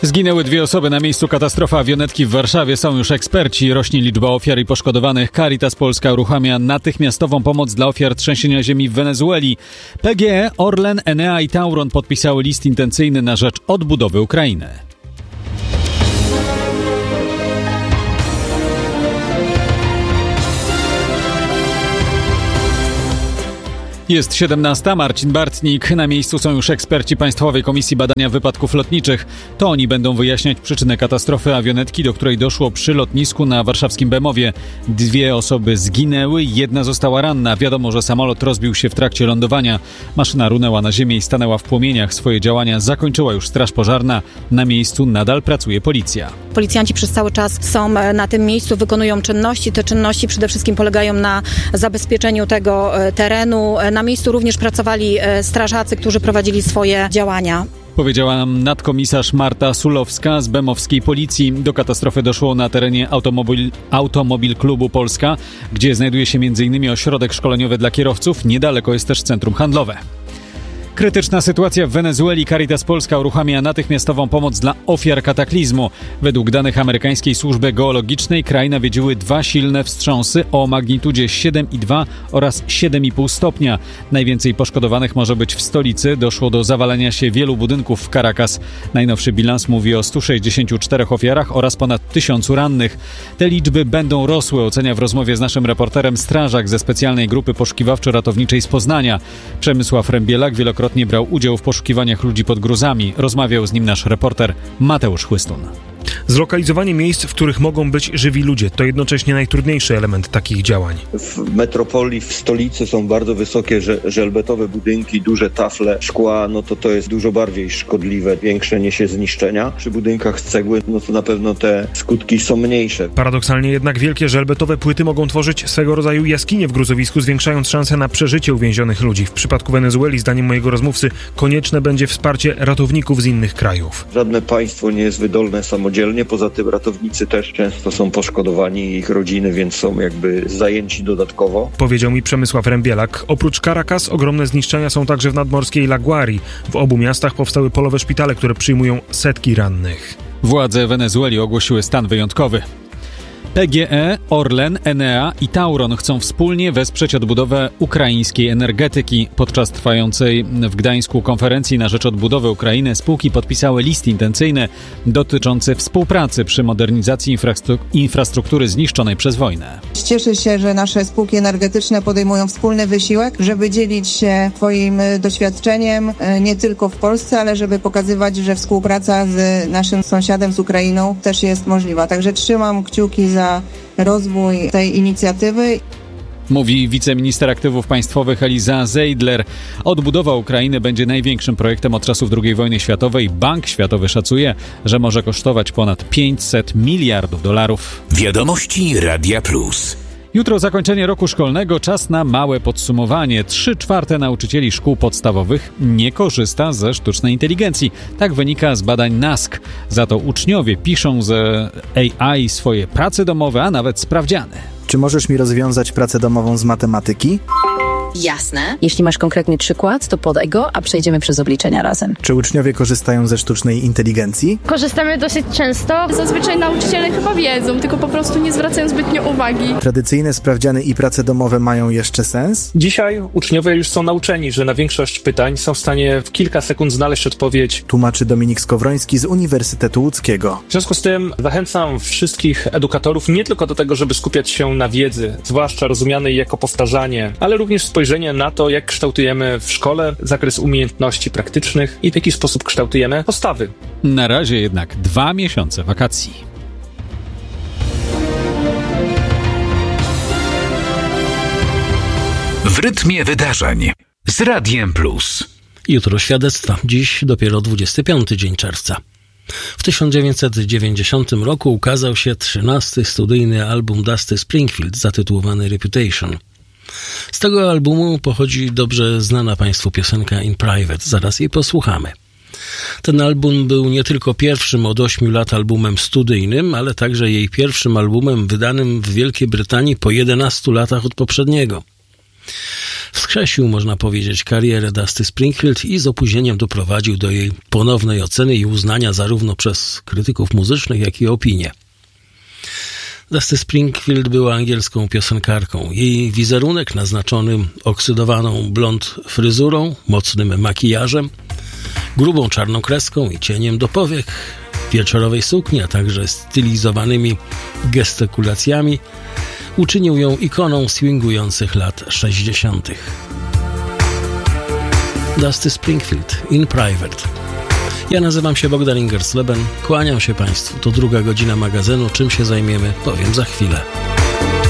Zginęły 2 osoby na miejscu katastrofy awionetki w Warszawie. Są już eksperci. Rośnie liczba ofiar i poszkodowanych. Caritas Polska uruchamia natychmiastową pomoc dla ofiar trzęsienia ziemi w Wenezueli. PGE, Orlen, Enea i Tauron podpisały list intencyjny na rzecz odbudowy Ukrainy. Jest 17. Marcin Bartnik. Na miejscu są już eksperci Państwowej Komisji Badania Wypadków Lotniczych. To oni będą wyjaśniać przyczynę katastrofy awionetki, do której doszło przy lotnisku na warszawskim Bemowie. 2 osoby zginęły, 1 została ranna. Wiadomo, że samolot rozbił się w trakcie lądowania. Maszyna runęła na ziemię i stanęła w płomieniach. Swoje działania zakończyła już Straż Pożarna. Na miejscu nadal pracuje policja. Policjanci przez cały czas są na tym miejscu, wykonują czynności. Te czynności przede wszystkim polegają na zabezpieczeniu tego terenu. Na miejscu również pracowali strażacy, którzy prowadzili swoje działania. Powiedziała nam nadkomisarz Marta Sulowska z bemowskiej policji. Do katastrofy doszło na terenie Automobil Klubu Polska, gdzie znajduje się m.in. ośrodek szkoleniowy dla kierowców. Niedaleko jest też centrum handlowe. Krytyczna sytuacja w Wenezueli. Caritas Polska uruchamia natychmiastową pomoc dla ofiar kataklizmu. Według danych amerykańskiej służby geologicznej kraj nawiedziły 2 silne wstrząsy o magnitudzie 7,2 oraz 7,5 stopnia. Najwięcej poszkodowanych może być w stolicy. Doszło do zawalenia się wielu budynków w Caracas. Najnowszy bilans mówi o 164 ofiarach oraz ponad 1000 rannych. Te liczby będą rosły, ocenia w rozmowie z naszym reporterem strażak ze specjalnej grupy poszukiwawczo-ratowniczej z Poznania. Przemysław Rębielak wielokrotnie brał udział w poszukiwaniach ludzi pod gruzami. Rozmawiał z nim nasz reporter Mateusz Chłystun. Zlokalizowanie miejsc, w których mogą być żywi ludzie, to jednocześnie najtrudniejszy element takich działań. W metropolii, w stolicy są bardzo wysokie żelbetowe budynki, duże tafle szkła, to jest dużo bardziej szkodliwe, większe niesie zniszczenia. Przy budynkach z cegły, to na pewno te skutki są mniejsze. Paradoksalnie jednak wielkie żelbetowe płyty mogą tworzyć swego rodzaju jaskinie w gruzowisku, zwiększając szanse na przeżycie uwięzionych ludzi. W przypadku Wenezueli, zdaniem mojego rozmówcy, konieczne będzie wsparcie ratowników z innych krajów. Żadne państwo nie jest wydolne samodzielnie. Poza tym ratownicy też często są poszkodowani i ich rodziny, więc są jakby zajęci dodatkowo. Powiedział mi Przemysław Rębielak. Oprócz Caracas ogromne zniszczenia są także w nadmorskiej La Guairi. W obu miastach powstały polowe szpitale, które przyjmują setki rannych. Władze Wenezueli ogłosiły stan wyjątkowy. PGE, Orlen, Enea i Tauron chcą wspólnie wesprzeć odbudowę ukraińskiej energetyki. Podczas trwającej w Gdańsku konferencji na rzecz odbudowy Ukrainy spółki podpisały list intencyjny dotyczący współpracy przy modernizacji infrastruktury zniszczonej przez wojnę. Cieszę się, że nasze spółki energetyczne podejmują wspólny wysiłek, żeby dzielić się swoim doświadczeniem nie tylko w Polsce, ale żeby pokazywać, że współpraca z naszym sąsiadem, z Ukrainą też jest możliwa. Także trzymam kciuki za rozwój tej inicjatywy. Mówi wiceminister aktywów państwowych Eliza Zeidler. Odbudowa Ukrainy będzie największym projektem od czasów II wojny światowej. Bank Światowy szacuje, że może kosztować ponad $500 miliardów. Wiadomości Radia Plus. Jutro zakończenie roku szkolnego, czas na małe podsumowanie. 3/4 nauczycieli szkół podstawowych nie korzysta ze sztucznej inteligencji. Tak wynika z badań NASK. Za to uczniowie piszą z AI swoje prace domowe, a nawet sprawdziany. Czy możesz mi rozwiązać pracę domową z matematyki? Jasne. Jeśli masz konkretny przykład, to podaj go, a przejdziemy przez obliczenia razem. Czy uczniowie korzystają ze sztucznej inteligencji? Korzystamy dosyć często. Zazwyczaj nauczyciele chyba wiedzą, tylko po prostu nie zwracają zbytnio uwagi. Tradycyjne sprawdziany i prace domowe mają jeszcze sens? Dzisiaj uczniowie już są nauczeni, że na większość pytań są w stanie w kilka sekund znaleźć odpowiedź. Tłumaczy Dominik Skowroński z Uniwersytetu Łódzkiego. W związku z tym zachęcam wszystkich edukatorów nie tylko do tego, żeby skupiać się na wiedzy, zwłaszcza rozumianej jako powtarzanie, ale również spojrzenie na to, jak kształtujemy w szkole zakres umiejętności praktycznych i w jaki sposób kształtujemy postawy. Na razie jednak 2 miesiące wakacji. W rytmie wydarzeń z Radiem Plus. Jutro świadectwa, dziś dopiero 25 dzień czerwca. W 1990 roku ukazał się 13. studyjny album Dusty Springfield zatytułowany Reputation. Z tego albumu pochodzi dobrze znana Państwu piosenka In Private. Zaraz jej posłuchamy. Ten album był nie tylko pierwszym od 8 lat albumem studyjnym, ale także jej pierwszym albumem wydanym w Wielkiej Brytanii po 11 latach od poprzedniego. Wskrzesił, można powiedzieć, karierę Dusty Springfield i z opóźnieniem doprowadził do jej ponownej oceny i uznania zarówno przez krytyków muzycznych, jak i opinie. Dusty Springfield była angielską piosenkarką. Jej wizerunek naznaczony oksydowaną blond fryzurą, mocnym makijażem, grubą czarną kreską i cieniem do powiek, wieczorowej sukni, a także stylizowanymi gestykulacjami uczynił ją ikoną swingujących lat 60. Dusty Springfield in Private. Ja nazywam się Bogdan Ingersleben, kłaniam się Państwu. To druga godzina magazynu. Czym się zajmiemy, powiem za chwilę.